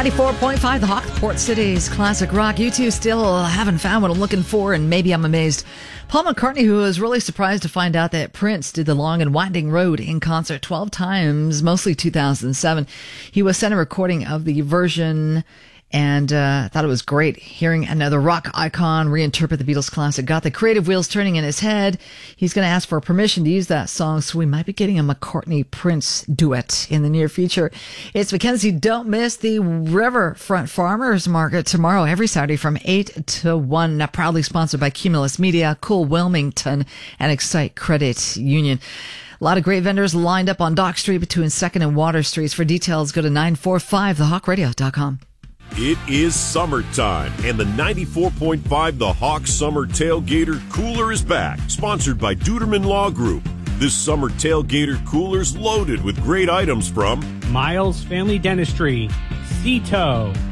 94.5 The Hawk, Port City's classic rock. You two still haven't found what I'm looking for, and maybe I'm amazed. Paul McCartney, who was really surprised to find out that Prince did The Long and Winding Road in concert 12 times, mostly 2007. He was sent a recording of the version and thought it was great hearing another rock icon reinterpret the Beatles classic. Got the creative wheels turning in his head. He's going to ask for permission to use that song, so we might be getting a McCartney-Prince duet in the near future. It's Mackenzie. Don't miss the Riverfront Farmers Market tomorrow, every Saturday from 8 to 1. Now, proudly sponsored by Cumulus Media, Cool Wilmington, and Excite Credit Union. A lot of great vendors lined up on Dock Street between 2nd and Water Streets. For details, go to 945thehawkradio.com. It is summertime, and the 94.5 The Hawk Summer Tailgater Cooler is back, sponsored by Duderman Law Group. This summer tailgater cooler's loaded with great items from Miles Family Dentistry, Cito,